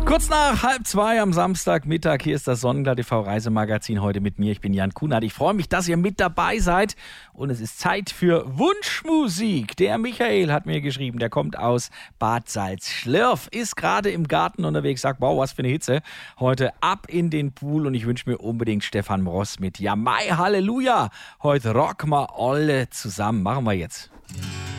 Kurz nach 1:30 am Samstagmittag, hier ist das Sonnenklar TV Reisemagazin, heute mit mir. Ich bin Jan Kunert. Ich freue mich, dass ihr mit dabei seid und es ist Zeit für Wunschmusik. Der Michael hat mir geschrieben, der kommt aus Bad Salzschlirf, ist gerade im Garten unterwegs, sagt, wow, was für eine Hitze. Heute ab in den Pool und ich wünsche mir unbedingt Stefan Mross mit Ja Mai Halleluja. Heute rocken wir alle zusammen. Machen wir jetzt.